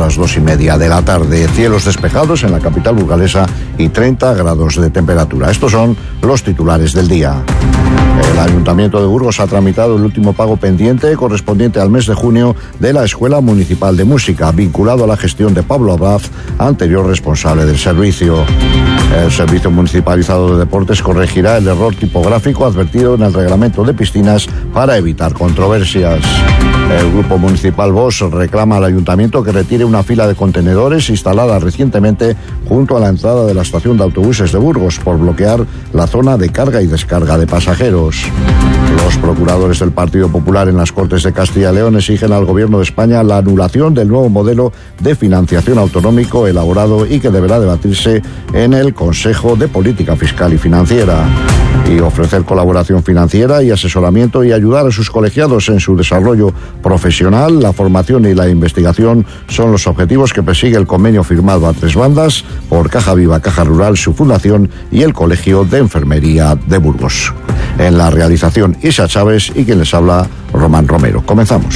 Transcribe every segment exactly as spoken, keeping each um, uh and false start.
las dos y media de la tarde. Cielos despejados en la capital burgalesa y treinta grados de temperatura. Estos son los titulares del día. El Ayuntamiento de Burgos ha tramitado el último pago pendiente correspondiente al mes de junio de la Escuela Municipal de Música, vinculado a la gestión de Pablo Abad, anterior responsable del servicio. El Servicio Municipalizado de Deportes corregirá el error tipográfico advertido en el reglamento de piscinas para evitar controversias. El Grupo Municipal Bosch reclama al Ayuntamiento que retire una fila de contenedores instalada recientemente junto a la entrada de la estación de autobuses de Burgos por bloquear la zona de carga y descarga de pasajeros. Los procuradores del Partido Popular en las Cortes de Castilla y León exigen al Gobierno de España la anulación del nuevo modelo de financiación autonómico elaborado y que deberá debatirse en el Consejo de Política Fiscal y Financiera. Y ofrecer colaboración financiera y asesoramiento y ayudar a sus colegiados en su desarrollo profesional, la formación y la investigación son los objetivos que persigue el convenio firmado a tres bandas por Caja Viva, Caja Rural, su fundación y el Colegio de Enfermería de Burgos. En la realización, Isa Chávez y quien les habla, Román Romero. Comenzamos.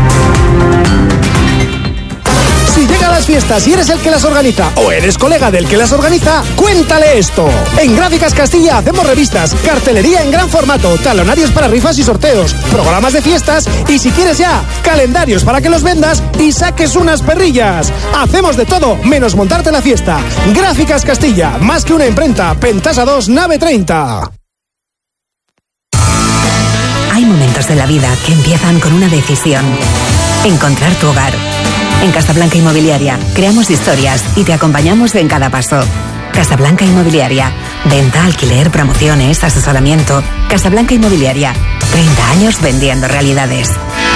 Si llega a las fiestas y eres el que las organiza o eres colega del que las organiza, cuéntale esto. En Gráficas Castilla hacemos revistas, cartelería en gran formato, talonarios para rifas y sorteos, programas de fiestas y, si quieres ya, calendarios para que los vendas y saques unas perrillas. Hacemos de todo menos montarte la fiesta. Gráficas Castilla, más que una imprenta, Pentasa dos, nave treinta. Hay momentos de la vida que empiezan con una decisión: encontrar tu hogar. En Casablanca Inmobiliaria creamos historias y te acompañamos en cada paso. Casablanca Inmobiliaria. Venta, alquiler, promociones, asesoramiento. Casablanca Inmobiliaria. treinta años vendiendo realidades.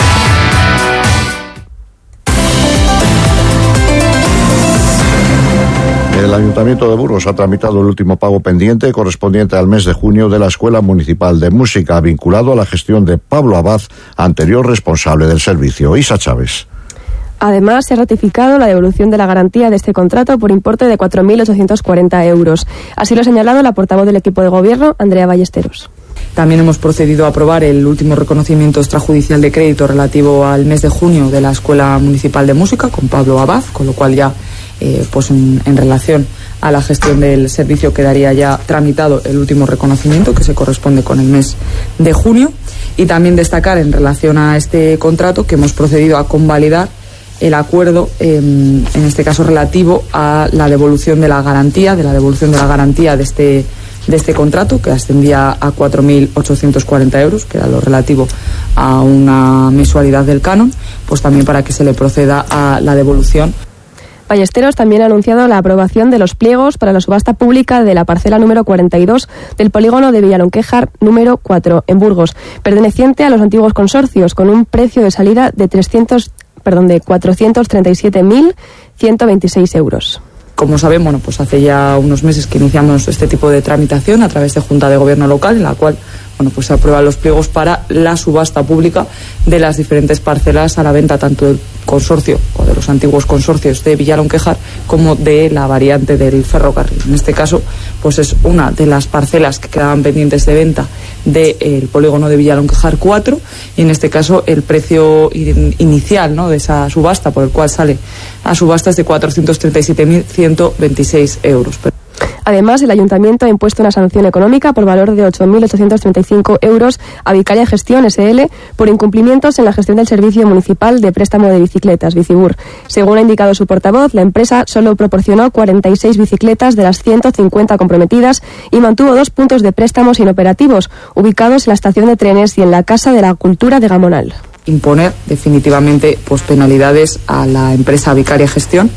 El Ayuntamiento de Burgos ha tramitado el último pago pendiente correspondiente al mes de junio de la Escuela Municipal de Música, vinculado a la gestión de Pablo Abad, anterior responsable del servicio. Isa Chávez. Además, se ha ratificado la devolución de la garantía de este contrato por importe de cuatro mil ochocientos cuarenta euros. Así lo ha señalado la portavoz del equipo de gobierno, Andrea Ballesteros. También hemos procedido a aprobar el último reconocimiento extrajudicial de crédito relativo al mes de junio de la Escuela Municipal de Música con Pablo Abad, con lo cual ya, eh, pues en, en relación a la gestión del servicio, quedaría ya tramitado el último reconocimiento que se corresponde con el mes de junio. Y también destacar en relación a este contrato que hemos procedido a convalidar el acuerdo, eh, en este caso relativo a la devolución de la garantía, de la devolución de la garantía de este, de este contrato, que ascendía a cuatro mil ochocientos cuarenta euros, que era lo relativo a una mensualidad del canon, pues también para que se le proceda a la devolución. Ballesteros también ha anunciado la aprobación de los pliegos para la subasta pública de la parcela número cuarenta y dos del polígono de Villalonquejar número cuatro en Burgos, perteneciente a los antiguos consorcios, con un precio de salida de trescientos perdón, de cuatrocientos treinta y siete mil ciento veintiséis euros. Como saben, bueno, pues hace ya unos meses que iniciamos este tipo de tramitación a través de Junta de Gobierno Local, en la cual, bueno, pues se aprueban los pliegos para la subasta pública de las diferentes parcelas a la venta, tanto del consorcio o de los antiguos consorcios de Villalonquejar como de la variante del ferrocarril. En este caso, pues es una de las parcelas que quedaban pendientes de venta del polígono de Villalonquejar cuatro, y en este caso el precio in- inicial, ¿no?, de esa subasta, por el cual sale a subasta, es de cuatrocientos treinta y siete mil ciento veintiséis euros. Además, el Ayuntamiento ha impuesto una sanción económica por valor de ocho mil ochocientos treinta y cinco euros a Vicaria Gestión S L por incumplimientos en la gestión del Servicio Municipal de Préstamo de Bicicletas, Bicibur. Según ha indicado su portavoz, la empresa solo proporcionó cuarenta y seis bicicletas de las ciento cincuenta comprometidas y mantuvo dos puntos de préstamos inoperativos, ubicados en la estación de trenes y en la Casa de la Cultura de Gamonal. Imponer definitivamente pues penalidades a la empresa Vicaria Gestión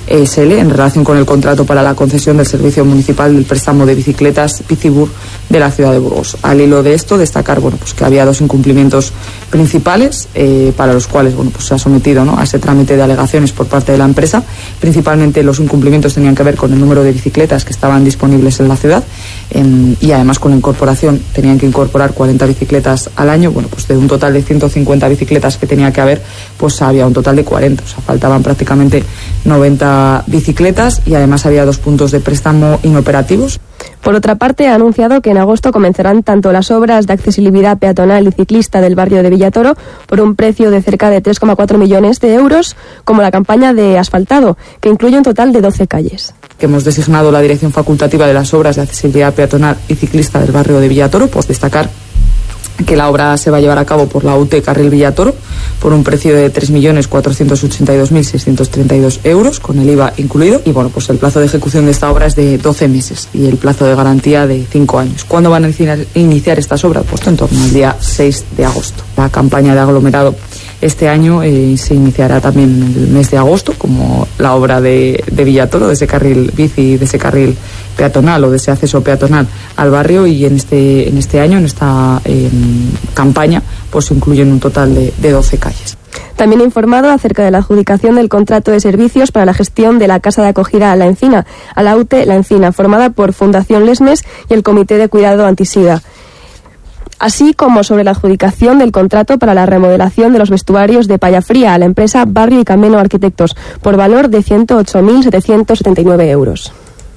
S L en relación con el contrato para la concesión del servicio municipal del préstamo de bicicletas Bicibur de la ciudad de Burgos. Al hilo de esto, destacar bueno, pues que había dos incumplimientos principales eh, para los cuales bueno, pues se ha sometido, ¿no?, a ese trámite de alegaciones por parte de la empresa. Principalmente los incumplimientos tenían que ver con el número de bicicletas que estaban disponibles en la ciudad, en, y además con la incorporación, tenían que incorporar cuarenta bicicletas al año. Bueno, pues de un total de ciento cincuenta bicicletas que tenía que haber, pues había un total de cuarenta, o sea, faltaban prácticamente noventa bicicletas, y además había dos puntos de préstamo inoperativos. Por otra parte, ha anunciado que en agosto comenzarán tanto las obras de accesibilidad peatonal y ciclista del barrio de Villatoro por un precio de cerca de tres coma cuatro millones de euros, como la campaña de asfaltado, que incluye un total de doce calles. Que hemos designado la dirección facultativa de las obras de accesibilidad peatonal y ciclista del barrio de Villatoro, pues destacar que la obra se va a llevar a cabo por la U T Carril Villatoro por un precio de tres millones cuatrocientos ochenta y dos mil seiscientos treinta y dos euros, con el I V A incluido. Y bueno, pues el plazo de ejecución de esta obra es de doce meses y el plazo de garantía de cinco años. ¿Cuándo van a iniciar, iniciar estas obras? Pues en torno al día seis de agosto. La campaña de aglomerado este año eh, se iniciará también en el mes de agosto, como la obra de, de Villatoro, de ese carril bici, de ese carril peatonal o de ese acceso peatonal al barrio, y en este, en este año, en esta eh, campaña, pues incluyen un total de, de doce calles. También ha informado acerca de la adjudicación del contrato de servicios para la gestión de la Casa de Acogida La Encina, a la U T La Encina, formada por Fundación Lesmes y el Comité de Cuidado Antisida, así como sobre la adjudicación del contrato para la remodelación de los vestuarios de Payafría a la empresa Barrio y Camino Arquitectos, por valor de ciento ocho mil setecientos setenta y nueve euros.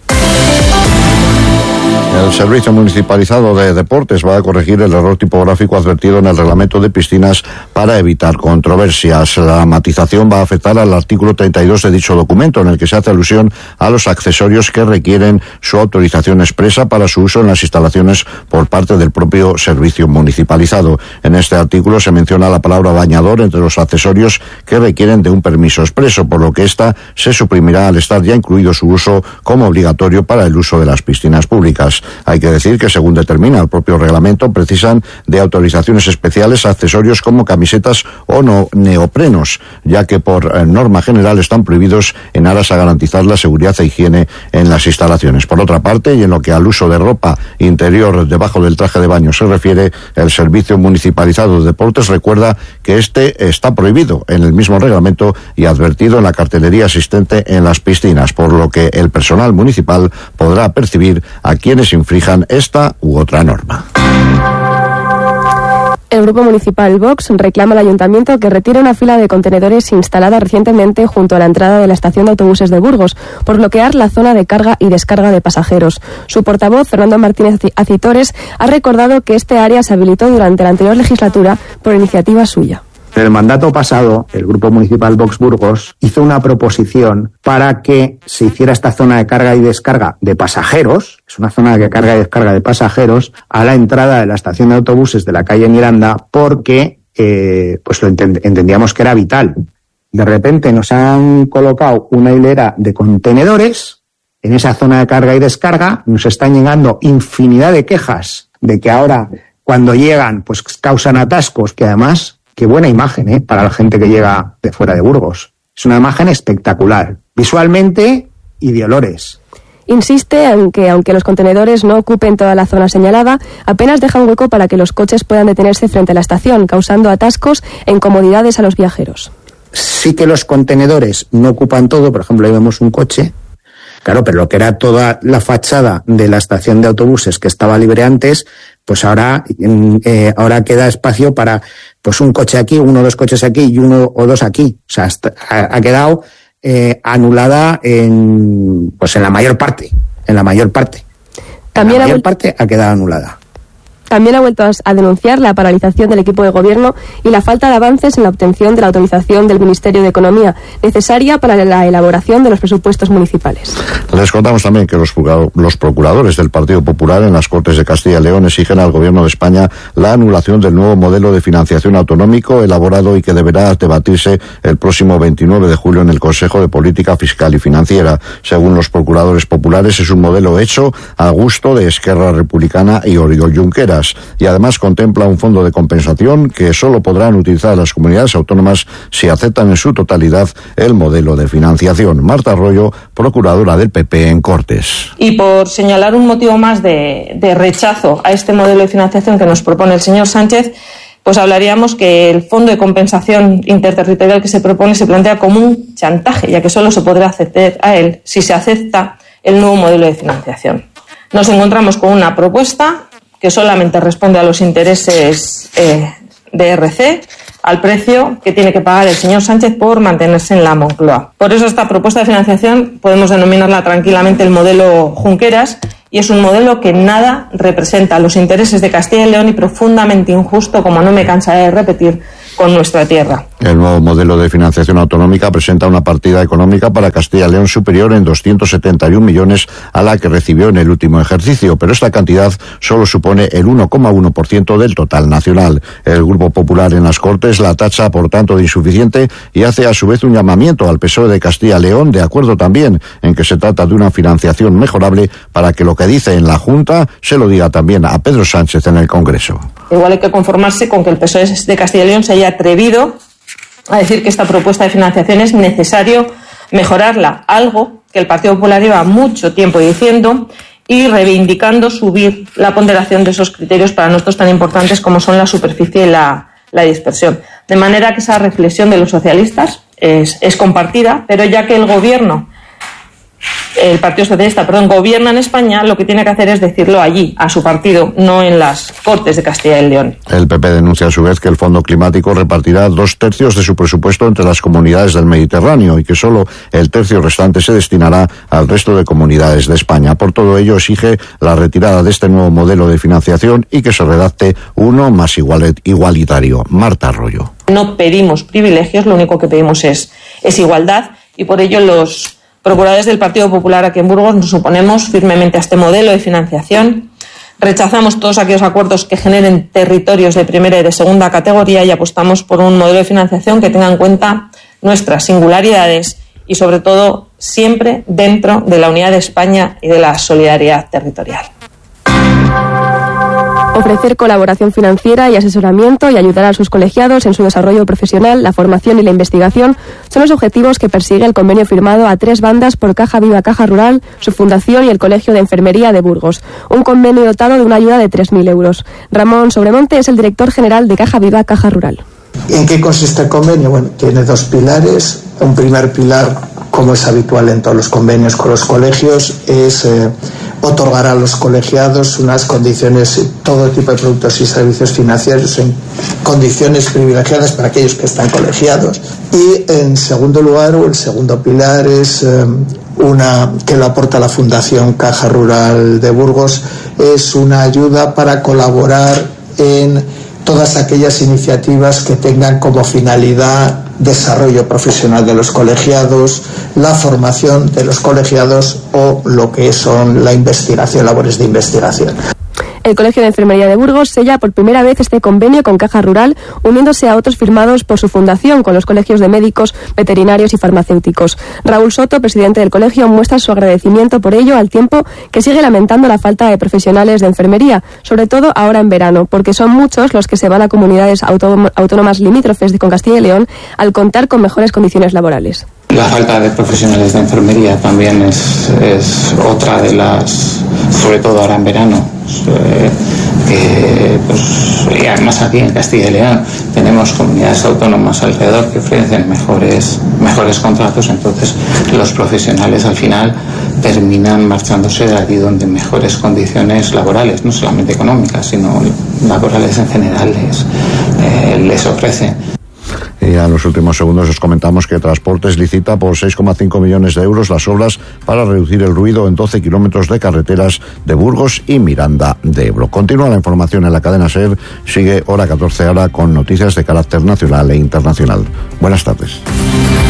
El Servicio Municipalizado de Deportes va a corregir el error tipográfico advertido en el reglamento de piscinas para evitar controversias. La matización va a afectar al artículo treinta y dos de dicho documento, en el que se hace alusión a los accesorios que requieren su autorización expresa para su uso en las instalaciones por parte del propio Servicio Municipalizado. En este artículo se menciona la palabra bañador entre los accesorios que requieren de un permiso expreso, por lo que ésta se suprimirá al estar ya incluido su uso como obligatorio para el uso de las piscinas públicas. Hay que decir que, según determina el propio reglamento, precisan de autorizaciones especiales a accesorios como camisetas o no neoprenos, ya que por eh, norma general están prohibidos en aras a garantizar la seguridad e higiene en las instalaciones. Por otra parte, y en lo que al uso de ropa interior debajo del traje de baño se refiere, el Servicio Municipalizado de Deportes recuerda que este está prohibido en el mismo reglamento y advertido en la cartelería existente en las piscinas, por lo que el personal municipal podrá percibir a quienes infrijan esta u otra norma. El Grupo Municipal Vox reclama al Ayuntamiento que retire una fila de contenedores instalada recientemente junto a la entrada de la estación de autobuses de Burgos, por bloquear la zona de carga y descarga de pasajeros. Su portavoz, Fernando Martínez Acitores, ha recordado que este área se habilitó durante la anterior legislatura por iniciativa suya. En el mandato pasado, el Grupo Municipal Vox Burgos hizo una proposición para que se hiciera esta zona de carga y descarga de pasajeros, es una zona de carga y descarga de pasajeros, a la entrada de la estación de autobuses de la calle Miranda, porque eh, pues lo entend- entendíamos que era vital. De repente nos han colocado una hilera de contenedores en esa zona de carga y descarga, nos están llegando infinidad de quejas de que ahora, cuando llegan, pues causan atascos, que además... Qué buena imagen, ¿eh? Para la gente que llega de fuera de Burgos. Es una imagen espectacular, visualmente y de olores. Insiste en que, aunque los contenedores no ocupen toda la zona señalada, apenas deja un hueco para que los coches puedan detenerse frente a la estación, causando atascos e incomodidades a los viajeros. Sí que los contenedores no ocupan todo, por ejemplo, ahí vemos un coche, claro, pero lo que era toda la fachada de la estación de autobuses que estaba libre antes, pues ahora, eh, ahora queda espacio para pues un coche aquí, uno o dos coches aquí y uno o dos aquí. O sea, está, ha, ha quedado eh, anulada en pues en la mayor parte, en la mayor parte. También la mayor ha... parte ha quedado anulada. También ha vuelto a denunciar la paralización del equipo de gobierno y la falta de avances en la obtención de la autorización del Ministerio de Economía, necesaria para la elaboración de los presupuestos municipales. Les contamos también que los, los procuradores del Partido Popular en las Cortes de Castilla y León exigen al Gobierno de España la anulación del nuevo modelo de financiación autonómico elaborado y que deberá debatirse el próximo veintinueve de julio en el Consejo de Política Fiscal y Financiera. Según los procuradores populares, es un modelo hecho a gusto de Esquerra Republicana y Oriol Junqueras, y además contempla un fondo de compensación que solo podrán utilizar las comunidades autónomas si aceptan en su totalidad el modelo de financiación. Marta Arroyo, procuradora del P P en Cortes. Y por señalar un motivo más de, de rechazo a este modelo de financiación que nos propone el señor Sánchez, pues hablaríamos que el fondo de compensación interterritorial que se propone se plantea como un chantaje, ya que solo se podrá acceder a él si se acepta el nuevo modelo de financiación. Nos encontramos con una propuesta que solamente responde a los intereses eh, de R C, al precio que tiene que pagar el señor Sánchez por mantenerse en la Moncloa. Por eso esta propuesta de financiación podemos denominarla tranquilamente el modelo Junqueras, y es un modelo que nada representa los intereses de Castilla y León y profundamente injusto, como no me cansaré de repetir, con nuestra tierra. El nuevo modelo de financiación autonómica presenta una partida económica para Castilla y León superior en doscientos setenta y un millones a la que recibió en el último ejercicio, pero esta cantidad solo supone el uno coma uno por ciento del total nacional. El Grupo Popular en las Cortes la tacha por tanto de insuficiente y hace a su vez un llamamiento al P S O E de Castilla y León, de acuerdo también en que se trata de una financiación mejorable, para que lo que dice en la Junta se lo diga también a Pedro Sánchez en el Congreso. Igual hay que conformarse con que el P S O E de Castilla y León se haya atrevido a decir que esta propuesta de financiación es necesario mejorarla, algo que el Partido Popular lleva mucho tiempo diciendo y reivindicando subir la ponderación de esos criterios para nosotros tan importantes como son la superficie y la, la dispersión. De manera que esa reflexión de los socialistas es, es compartida, pero ya que el Gobierno, el Partido Socialista, perdón, gobierna en España, lo que tiene que hacer es decirlo allí, a su partido, no en las Cortes de Castilla y León. El P P denuncia a su vez que el Fondo Climático repartirá dos tercios de su presupuesto entre las comunidades del Mediterráneo y que solo el tercio restante se destinará al resto de comunidades de España. Por todo ello, exige la retirada de este nuevo modelo de financiación y que se redacte uno más igualitario. Marta Arroyo. No pedimos privilegios, lo único que pedimos es, es igualdad, y por ello los procuradores del Partido Popular aquí en Burgos nos oponemos firmemente a este modelo de financiación. Rechazamos todos aquellos acuerdos que generen territorios de primera y de segunda categoría y apostamos por un modelo de financiación que tenga en cuenta nuestras singularidades y, sobre todo, siempre dentro de la unidad de España y de la solidaridad territorial. Ofrecer colaboración financiera y asesoramiento y ayudar a sus colegiados en su desarrollo profesional, la formación y la investigación son los objetivos que persigue el convenio firmado a tres bandas por Caja Viva Caja Rural, su fundación y el Colegio de Enfermería de Burgos. Un convenio dotado de una ayuda de tres mil euros. Ramón Sobremonte es el director general de Caja Viva Caja Rural. ¿En qué consiste el convenio? Bueno, tiene dos pilares. Un primer pilar, como es habitual en todos los convenios con los colegios, es eh, otorgar a los colegiados unas condiciones, todo tipo de productos y servicios financieros en condiciones privilegiadas para aquellos que están colegiados. Y en segundo lugar, o el segundo pilar, es eh, una que lo aporta la Fundación Caja Rural de Burgos, es una ayuda para colaborar en todas aquellas iniciativas que tengan como finalidad desarrollo profesional de los colegiados, la formación de los colegiados o lo que son la investigación, labores de investigación. El Colegio de Enfermería de Burgos sella por primera vez este convenio con Caja Rural, uniéndose a otros firmados por su fundación con los colegios de médicos, veterinarios y farmacéuticos. Raúl Soto, presidente del colegio, muestra su agradecimiento por ello, al tiempo que sigue lamentando la falta de profesionales de enfermería, sobre todo ahora en verano, porque son muchos los que se van a comunidades autónomas limítrofes con Castilla y León al contar con mejores condiciones laborales. La falta de profesionales de enfermería también es, es otra de las, sobre todo ahora en verano, eh, que, pues, y además aquí en Castilla y León tenemos comunidades autónomas alrededor que ofrecen mejores, mejores contratos, entonces los profesionales al final terminan marchándose de allí donde mejores condiciones laborales, no solamente económicas, sino laborales en general les, eh, les ofrecen. Y a los últimos segundos os comentamos que Transportes licita por seis coma cinco millones de euros las obras para reducir el ruido en doce kilómetros de carreteras de Burgos y Miranda de Ebro. Continúa la información en la cadena SER. Sigue hora catorce ahora con noticias de carácter nacional e internacional. Buenas tardes.